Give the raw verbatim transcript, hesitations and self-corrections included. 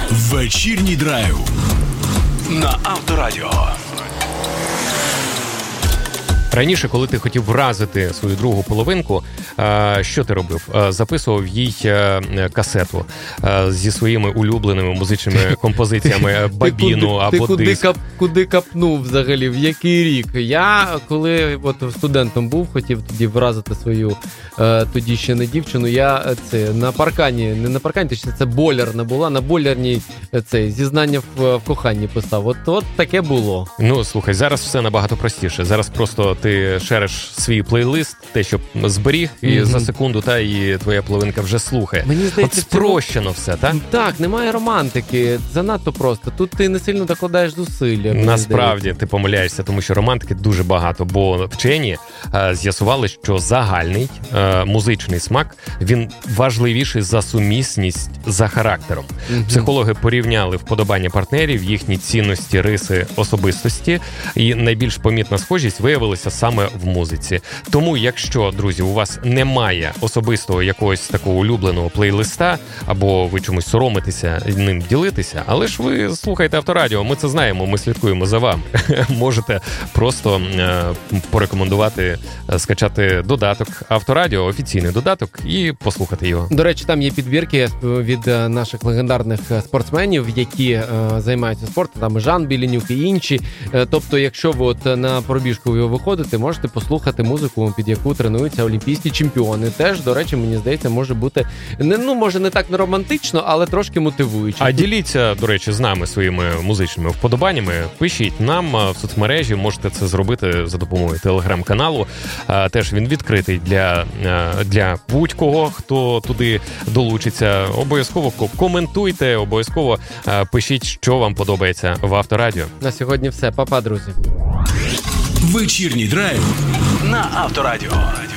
Вечірній драйв на Авторадіо. Раніше, коли ти хотів вразити свою другу половинку, що ти робив? Записував їй касету зі своїми улюбленими музичними композиціями Бабіну або куди диск. Кап, куди капнув взагалі? В який рік? Я, коли от студентом був, хотів тоді вразити свою тоді ще не дівчину, я це на паркані, не на паркані, точно це бойлерна була, на бойлерній це зізнання в, в коханні писав. От, от таке було. Ну, слухай, зараз все набагато простіше. Зараз просто ти шериш свій плейлист, те, що зберіг, і mm-hmm. за секунду та і твоя половинка вже слухає. Мені здається, от спрощено все, так? Так, немає романтики, занадто просто. Тут ти не сильно докладаєш зусилля. Насправді, здається. ти помиляєшся, тому що романтики дуже багато, бо вчені е, з'ясували, що загальний е, музичний смак, він важливіший за сумісність за характером. Mm-hmm. Психологи порівняли вподобання партнерів, їхні цінності, риси особистості, і найбільш помітна схожість виявилася саме в музиці. Тому, якщо, друзі, у вас немає особистого якогось такого улюбленого плейлиста, або ви чомусь соромитеся ним ділитися, але ж ви слухаєте Авторадіо, ми це знаємо, ми слідкуємо за вами. Можете просто е, порекомендувати е, скачати додаток Авторадіо, офіційний додаток, і послухати його. До речі, там є підбірки від наших легендарних спортсменів, які е, займаються спортом, там Жан Білінюк і інші. Е, тобто, якщо ви от на пробіжку ви виходите, можете послухати музику, під яку тренуються олімпійські чемпіони. Теж, до речі, мені здається, може бути, не, ну, може не так не романтично, але трошки мотивуюче. А діліться, до речі, з нами своїми музичними вподобаннями. Пишіть нам в соцмережі, можете це зробити за допомогою телеграм-каналу. Теж він відкритий для, для будь-кого, хто туди долучиться. Обов'язково коментуйте, обов'язково пишіть, що вам подобається в Авторадіо. На сьогодні все. Па-па, друзі. Вечірній драйв на Авторадіо.